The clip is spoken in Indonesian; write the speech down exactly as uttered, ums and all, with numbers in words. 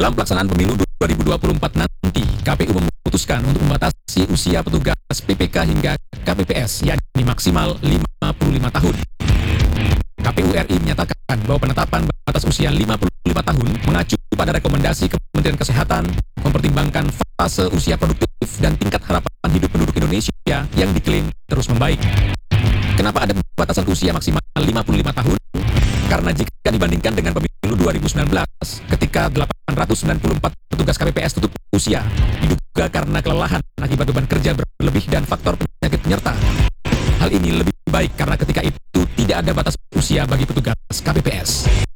Dalam pelaksanaan pemilu dua ribu dua puluh empat nanti, K P U memutuskan untuk membatasi usia petugas P P K hingga K P P S, yakni maksimal lima puluh lima tahun. K P U R I menyatakan bahwa penetapan batas usia lima puluh lima tahun mengacu pada rekomendasi Kementerian Kesehatan, mempertimbangkan fase usia produktif dan tingkat harapan hidup penduduk Indonesia yang diklaim terus membaik. Kenapa ada batasan usia maksimal lima puluh lima tahun? Karena jika dibandingkan dengan pemilu dua ribu sembilan belas, ketika delapan ratus sembilan puluh empat petugas K P P S tutup usia, diduga karena kelelahan akibat beban kerja berlebih dan faktor penyakit penyerta. Hal ini lebih baik karena ketika itu tidak ada batas usia bagi petugas K P P S.